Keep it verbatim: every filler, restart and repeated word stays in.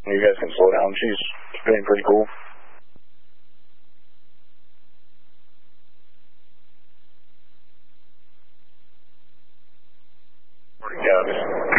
You guys can slow down. She's being pretty cool. Copy.